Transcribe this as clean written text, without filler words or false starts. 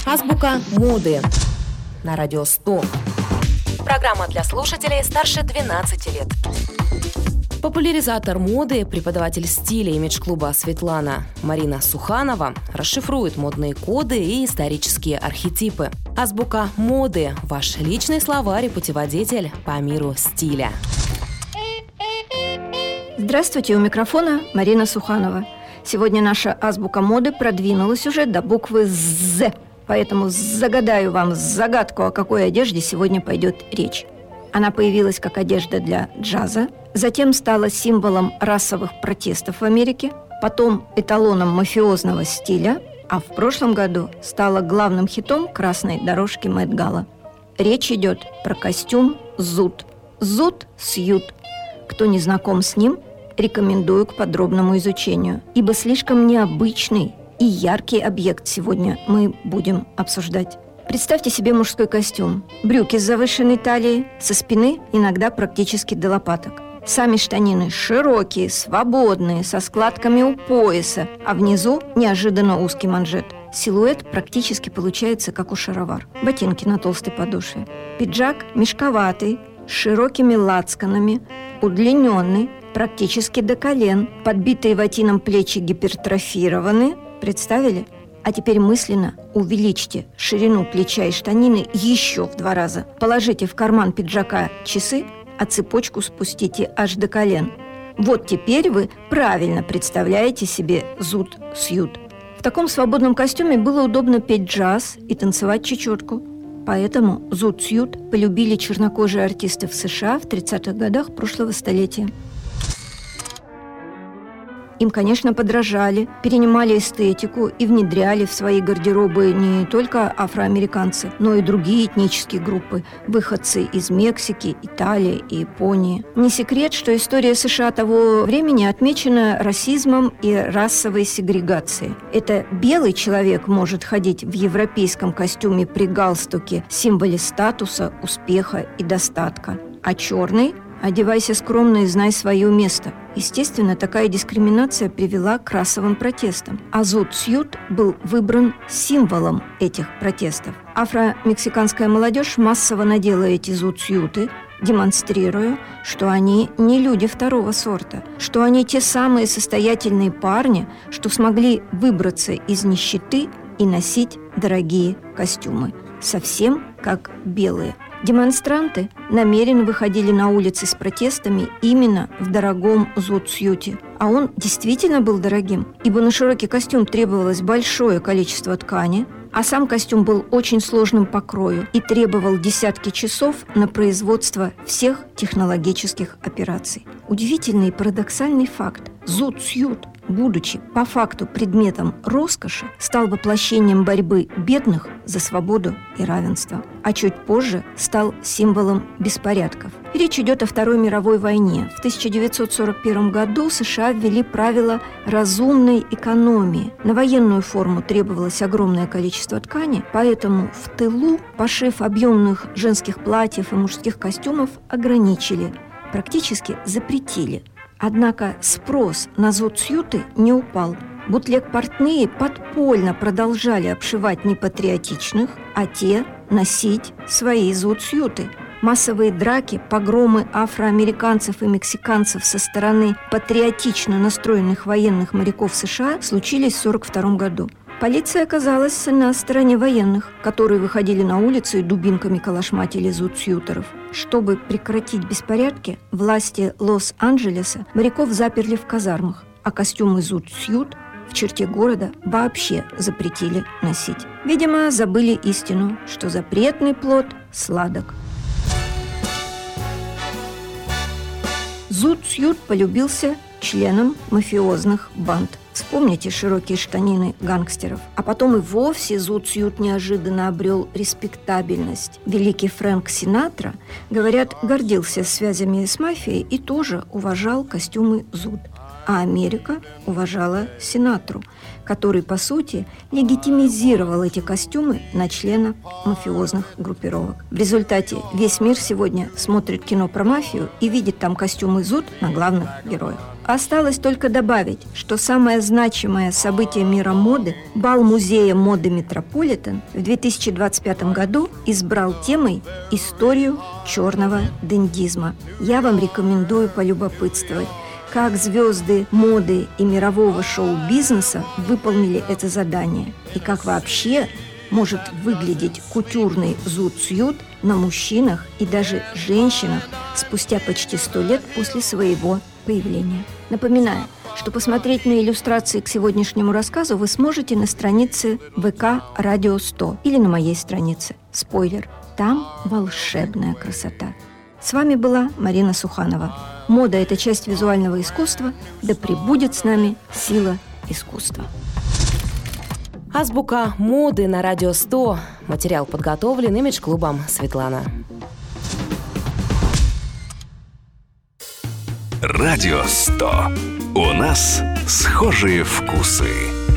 Азбука моды на Радио 100. Программа для слушателей старше 12 лет. Популяризатор моды, преподаватель стиля имидж-клуба Светлана Марина Суханова расшифрует модные коды и исторические архетипы. Азбука моды – ваш личный словарь и путеводитель по миру стиля. Здравствуйте, у микрофона Марина Суханова. Сегодня наша азбука моды продвинулась уже до буквы «З», поэтому загадаю вам загадку, о какой одежде сегодня пойдет речь. Она появилась как одежда для джаза, затем стала символом расовых протестов в Америке, потом эталоном мафиозного стиля, а в прошлом году стала главным хитом красной дорожки Мет-Гала. Речь идет про костюм зуд. Зуд-сьют. Кто не знаком с ним, рекомендую к подробному изучению, ибо слишком необычный и яркий объект сегодня мы будем обсуждать. Представьте себе мужской костюм. Брюки с завышенной талией, со спины иногда практически до лопаток. Сами штанины широкие, свободные, со складками у пояса, а внизу неожиданно узкий манжет. Силуэт практически получается, как у шаровар. Ботинки на толстой подошве. Пиджак мешковатый, с широкими лацканами, удлиненный, практически до колен. Подбитые ватином плечи гипертрофированы. Представили? А теперь мысленно увеличьте ширину плеча и штанины еще в 2 раза. Положите в карман пиджака часы, а цепочку спустите аж до колен. Вот теперь вы правильно представляете себе зуд-сьют. В таком свободном костюме было удобно петь джаз и танцевать чечетку. Поэтому зуд-сьют полюбили чернокожие артисты в США в 30-х годах прошлого столетия. Им, конечно, подражали, перенимали эстетику и внедряли в свои гардеробы не только афроамериканцы, но и другие этнические группы, выходцы из Мексики, Италии и Японии. Не секрет, что история США того времени отмечена расизмом и расовой сегрегацией. Это белый человек может ходить в европейском костюме при галстуке, символе статуса, успеха и достатка, а черный – одевайся скромно и знай свое место. Естественно, такая дискриминация привела к расовым протестам. А зуд-сьют был выбран символом этих протестов. Афро-мексиканская молодежь массово надела эти зуд-сьюты, демонстрируя, что они не люди второго сорта, что они те самые состоятельные парни, что смогли выбраться из нищеты и носить дорогие костюмы. Совсем как белые. Демонстранты намеренно выходили на улицы с протестами именно в дорогом зуд-сьюте. А он действительно был дорогим, ибо на широкий костюм требовалось большое количество ткани, а сам костюм был очень сложным по крою и требовал десятки часов на производство всех технологических операций. Удивительный и парадоксальный факт. Зуд-сьют, будучи по факту предметом роскоши, стал воплощением борьбы бедных за свободу и равенство, а чуть позже стал символом беспорядков. Речь идет о Второй мировой войне. В 1941 году США ввели правила разумной экономии. На военную форму требовалось огромное количество ткани, поэтому в тылу пошив объемных женских платьев и мужских костюмов ограничили, практически запретили. Однако спрос на зуд-сьюты не упал. Бутлег-портные подпольно продолжали обшивать непатриотичных, а те носить свои зуд-сьюты. Массовые драки, погромы афроамериканцев и мексиканцев со стороны патриотично настроенных военных моряков США случились в 1942 году. Полиция оказалась на стороне военных, которые выходили на улицу и дубинками калашматили зуд-сьютеров. Чтобы прекратить беспорядки, власти Лос-Анджелеса моряков заперли в казармах, а костюмы зуд-сьют в черте города вообще запретили носить. Видимо, забыли истину, что запретный плод сладок. Зуд-сьют полюбился членам мафиозных банд. Вспомните широкие штанины гангстеров. А потом и вовсе зуд-сьют неожиданно обрел респектабельность. Великий Фрэнк Синатра, говорят, гордился связями с мафией и тоже уважал костюмы зуд. а Америка уважала Синатру, который, по сути, легитимизировал эти костюмы на членов мафиозных группировок. В результате весь мир сегодня смотрит кино про мафию и видит там костюмы Зуд на главных героев. Осталось только добавить, что самое значимое событие мира моды, бал музея моды «Метрополитен» в 2025 году избрал темой историю черного дендизма. Я вам рекомендую полюбопытствовать, как звезды моды и мирового шоу-бизнеса выполнили это задание и как вообще может выглядеть кутюрный зуд-сьют на мужчинах и даже женщинах спустя почти 100 лет после своего появления. Напоминаю, что посмотреть на иллюстрации к сегодняшнему рассказу вы сможете на странице ВК Радио 100 или на моей странице. Спойлер, там волшебная красота. С вами была Марина Суханова. Мода – это часть визуального искусства, да пребудет с нами сила искусства. Азбука моды на Радио 100. Материал подготовлен имидж-клубом «Светлана». Радио 100. У нас схожие вкусы.